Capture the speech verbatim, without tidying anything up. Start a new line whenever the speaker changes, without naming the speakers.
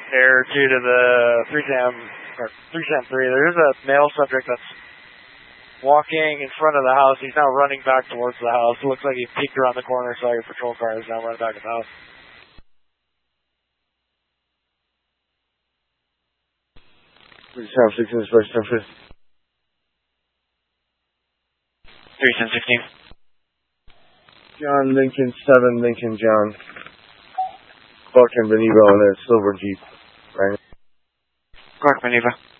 Air two to the three Sam, or three Sam three. There's a male subject that's walking in front of the house. He's now running back towards the house. It looks like he peeked around the corner, saw your patrol car, is now running back to the house.
three Sam sixteen is first ten fifty.
three Sam sixteen.
John Lincoln seven, Lincoln John. Buck and Beneva on a silver Jeep. Right.
Correct, Beneva.